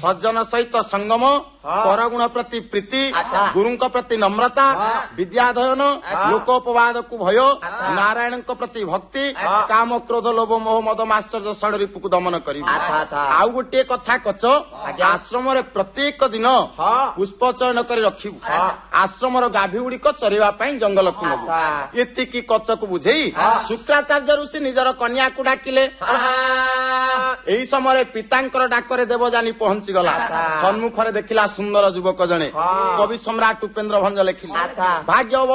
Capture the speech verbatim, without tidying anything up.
सज्जन सहित संगम परगुण प्रति प्रीति गुरुଙ୍କ प्रति नम्रता विद्याधयन लोकोपवाद को भय नारायण प्रति भक्ति काम क्रोध लोभ मोह मद माश्चर्य षडरिपु को दमन कर आउ गोटे कथा कच आश्रम प्रत्येक दिन पुष्प चयन कर रखिबु आश्रम गाभी गुड़िक चरवा जंगल को नबु एतिकी कच को बुझे शुक्राचार्य ऋषि निजर कन्या को डाकिले एही समय पितांकर डाकरे देवजानी पहुंची गला सन्मुखरे देखिला सुंदर युवक जने कवि सम्राट उपेन्द्र भंज लिखिले भाग्य